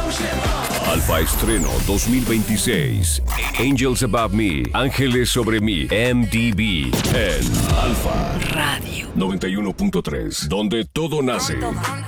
Alfa Estreno 2026. Angels Above Me, Ángeles sobre mí, MDB, en Alfa Radio 91.3, donde todo nace.